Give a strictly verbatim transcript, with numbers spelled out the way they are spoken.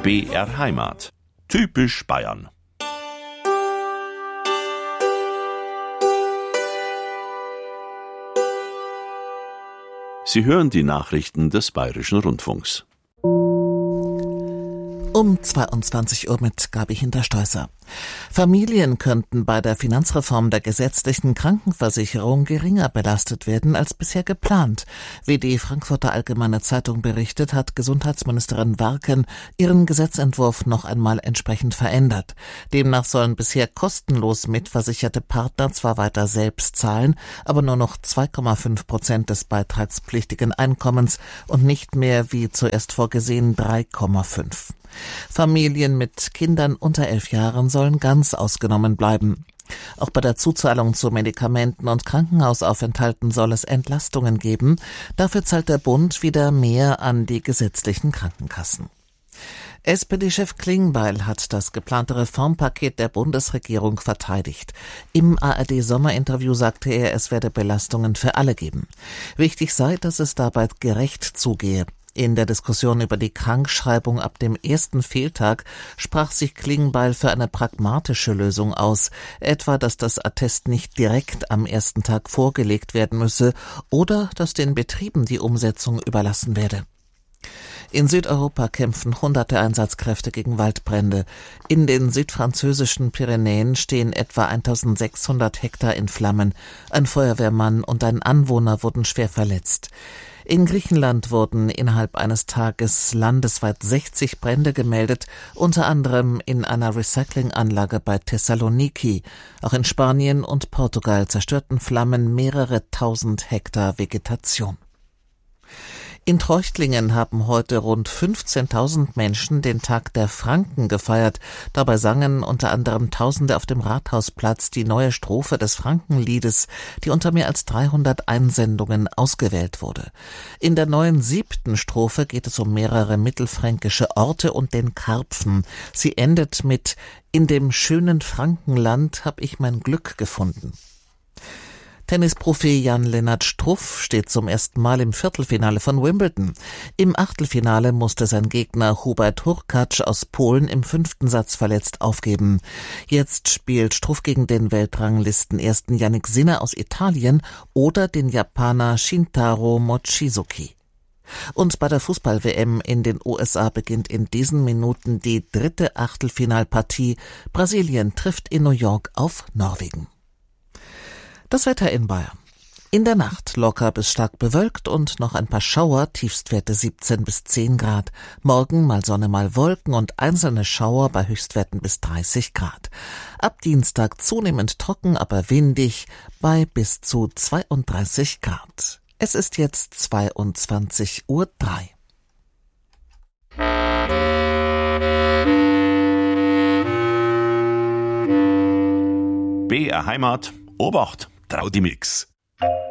B R Heimat. Typisch Bayern. Sie hören die Nachrichten des Bayerischen Rundfunks. Um zweiundzwanzig Uhr mit Gabi Hinterstoißer. Familien könnten bei der Finanzreform der gesetzlichen Krankenversicherung geringer belastet werden als bisher geplant. Wie die Frankfurter Allgemeine Zeitung berichtet, hat Gesundheitsministerin Warken ihren Gesetzentwurf noch einmal entsprechend verändert. Demnach sollen bisher kostenlos mitversicherte Partner zwar weiter selbst zahlen, aber nur noch zwei Komma fünf Prozent des beitragspflichtigen Einkommens und nicht mehr wie zuerst vorgesehen drei Komma fünf. Familien mit Kindern unter elf Jahren sollen ganz ausgenommen bleiben. Auch bei der Zuzahlung zu Medikamenten und Krankenhausaufenthalten soll es Entlastungen geben. Dafür zahlt der Bund wieder mehr an die gesetzlichen Krankenkassen. S P D-Chef Klingbeil hat das geplante Reformpaket der Bundesregierung verteidigt. Im A R D-Sommerinterview sagte er, es werde Belastungen für alle geben. Wichtig sei, dass es dabei gerecht zugehe. In der Diskussion über die Krankschreibung ab dem ersten Fehltag sprach sich Klingbeil für eine pragmatische Lösung aus, etwa, dass das Attest nicht direkt am ersten Tag vorgelegt werden müsse oder dass den Betrieben die Umsetzung überlassen werde. In Südeuropa kämpfen hunderte Einsatzkräfte gegen Waldbrände. In den südfranzösischen Pyrenäen stehen etwa eintausendsechshundert Hektar in Flammen. Ein Feuerwehrmann und ein Anwohner wurden schwer verletzt. In Griechenland wurden innerhalb eines Tages landesweit sechzig Brände gemeldet, unter anderem in einer Recyclinganlage bei Thessaloniki. Auch in Spanien und Portugal zerstörten Flammen mehrere tausend Hektar Vegetation. In Treuchtlingen haben heute rund fünfzehntausend Menschen den Tag der Franken gefeiert. Dabei sangen unter anderem Tausende auf dem Rathausplatz die neue Strophe des Frankenliedes, die unter mehr als dreihundert Einsendungen ausgewählt wurde. In der neuen siebten Strophe geht es um mehrere mittelfränkische Orte und den Karpfen. Sie endet mit »In dem schönen Frankenland hab ich mein Glück gefunden«. Tennisprofi Jan-Lennart Struff steht zum ersten Mal im Viertelfinale von Wimbledon. Im Achtelfinale musste sein Gegner Hubert Hurkacz aus Polen im fünften Satz verletzt aufgeben. Jetzt spielt Struff gegen den Weltranglistenersten Jannik Sinner aus Italien oder den Japaner Shintaro Mochizuki. Und bei der Fußball-W M in den U S A beginnt in diesen Minuten die dritte Achtelfinalpartie. Brasilien trifft in New York auf Norwegen. Das Wetter in Bayern. In der Nacht locker bis stark bewölkt und noch ein paar Schauer, Tiefstwerte siebzehn bis zehn Grad. Morgen mal Sonne, mal Wolken und einzelne Schauer bei Höchstwerten bis dreißig Grad. Ab Dienstag zunehmend trocken, aber windig bei bis zu zweiunddreißig Grad. Es ist jetzt zweiundzwanzig Uhr drei. B R Heimat. Obacht! Traudimix.